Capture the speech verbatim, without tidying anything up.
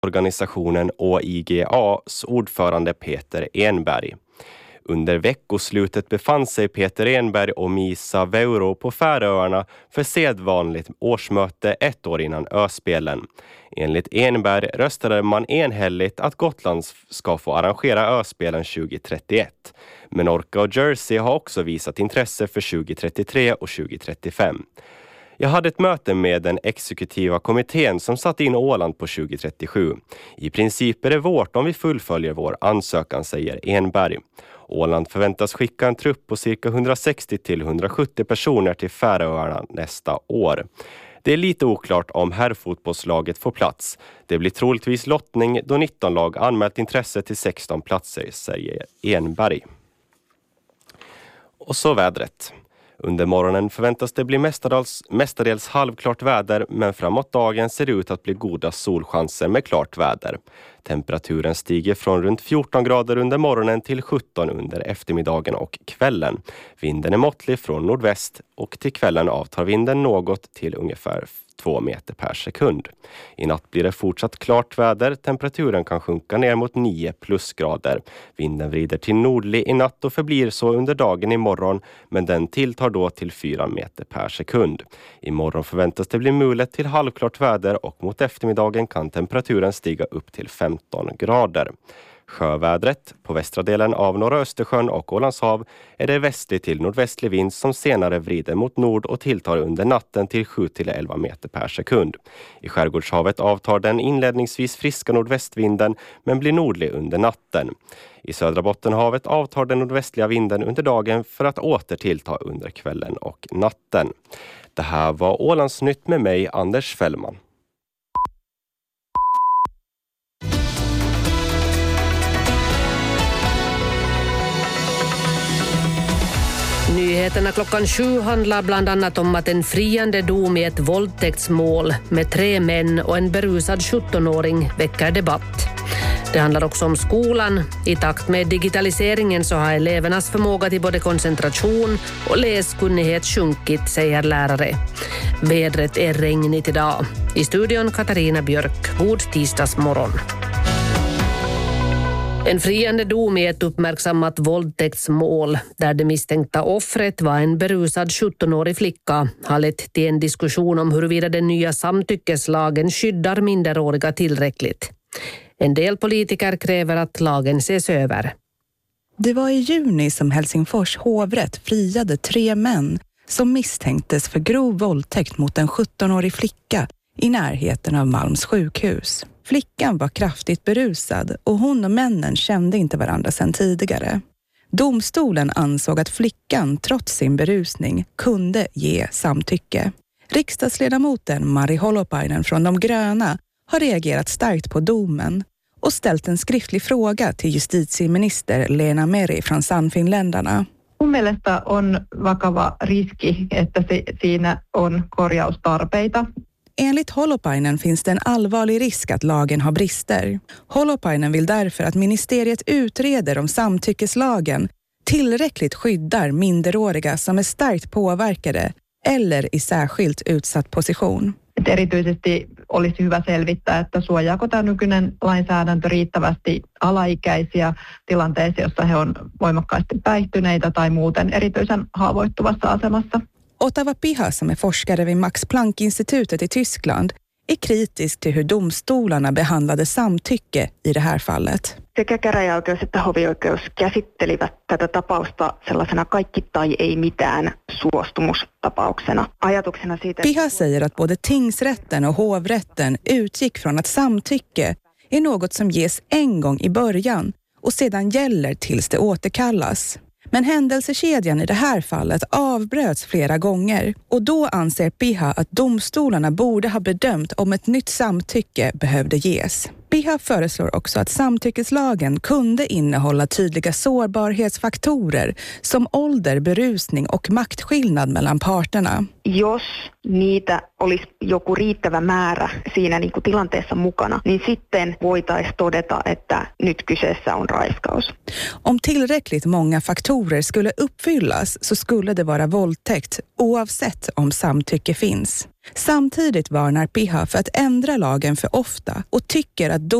organisationen Å I G A:s ordförande Peter Enberg. Under veckoslutet befann sig Peter Enberg och Misa Veuro på Färöarna för sedvanligt årsmöte ett år innan Öspelen. Enligt Enberg röstade man enhälligt att Gotland ska få arrangera Öspelen tjugo trettioett. Menorca och Jersey har också visat intresse för tjugo trettiotre och tjugo trettiofem. Jag hade ett möte med den exekutiva kommittén som satt in Åland på tjugo trettiosju. I princip är det vårt om vi fullföljer vår ansökan, säger Enberg. Åland förväntas skicka en trupp på cirka hundrasextio till hundrasjuttio personer till Färöarna nästa år. Det är lite oklart om herrfotbollslaget får plats. Det blir troligtvis lottning då nitton lag anmält intresse till sexton platser, säger Enberg. Och så vädret. Under morgonen förväntas det bli mestadels, mestadels halvklart väder, men framåt dagen ser det ut att bli goda solchanser med klart väder. Temperaturen stiger från runt fjorton grader under morgonen till sjutton under eftermiddagen och kvällen. Vinden är måttlig från nordväst och till kvällen avtar vinden något till ungefär två meter per sekund. I natt blir det fortsatt klart väder. Temperaturen kan sjunka ner mot nio plusgrader. Vinden vrider till nordlig i natt och förblir så under dagen imorgon, men den tilltar då till fyra meter per sekund. Imorgon förväntas det bli mulet till halvklart väder och mot eftermiddagen kan temperaturen stiga upp till femton grader. Sjövädret på västra delen av norra Östersjön och Ålands hav är det västlig till nordvästlig vind som senare vrider mot nord och tilltar under natten till sju till elva meter per sekund. I skärgårdshavet avtar den inledningsvis friska nordvästvinden men blir nordlig under natten. I södra Bottenhavet avtar den nordvästliga vinden under dagen för att åter tillta under kvällen och natten. Det här var Ålands nytt med mig, Anders Fällman. Nyheterna klockan sju handlar bland annat om att en friande dom i ett våldtäktsmål med tre män och en berusad sjuttonåring väcker debatt. Det handlar också om skolan. I takt med digitaliseringen så har elevernas förmåga till både koncentration och läskunnighet sjunkit, säger lärare. Vädret är regnigt idag. I studion Katarina Björk. God tisdagsmorgon. En friande dom i ett uppmärksammat våldtäktsmål där det misstänkta offret var en berusad sjuttonårig flicka har lett till en diskussion om huruvida den nya samtyckeslagen skyddar minderåriga tillräckligt. En del politiker kräver att lagen ses över. Det var i juni som Helsingfors hovrätt friade tre män som misstänktes för grov våldtäkt mot en sjuttonårig flicka i närheten av Malms sjukhus. Flickan var kraftigt berusad och hon och männen kände inte varandra sedan tidigare. Domstolen ansåg att flickan trots sin berusning kunde ge samtycke. Riksdagsledamoten Mari Holopainen från De gröna har reagerat starkt på domen och ställt en skriftlig fråga till justitieminister Lena Meri från Sannfinländarna. Mun mielestä on vakava riski, että siinä on korjaustarpeita. Enligt Holopainen finns det en allvarlig risk att lagen har brister. Holopainen vill därför att ministeriet utreder om samtyckeslagen tillräckligt skyddar minderåriga som är starkt påverkade eller i särskilt utsatt position. Erityisesti olisi hyvä selvittää, että suojaako tämä nykyinen lainsäädäntö riittävästi alaikäisiä tilanteissa, jossa he on voimakkaasti päihtyneitä tai muuten erityisen haavoittuvassa asemassa. Ottava Piha, som är forskare vid Max Planck-institutet i Tyskland, är kritisk till hur domstolarna behandlade samtycke i det här fallet. Sekä käräjäoikeus että hovioikeus käsittelivät tätä tapausta sellaisena kaikki tai ei mitään suostumustapauksena. Ajatuksena siitä... Piha säger att både tingsrätten och hovrätten utgick från att samtycke är något som ges en gång i början och sedan gäller tills det återkallas. Men händelsekedjan i det här fallet avbröts flera gånger och då anser Piha att domstolarna borde ha bedömt om ett nytt samtycke behövde ges. Piha föreslår också att samtyckeslagen kunde innehålla tydliga sårbarhetsfaktorer som ålder, berusning och maktskillnad mellan parterna. jos niitä olisi joku riittävä määrä siinä niin kuin tilanteessa mukana, niin sitten voitaisiin todeta, että nyt kyseessä on raiskaus. Om tillräckligt många faktorer skulle uppfyllas så skulle det vara våldtäkt oavsett om samtycke finns. Samtidigt varnar Piha för att ändra lagen för ofta och tycker att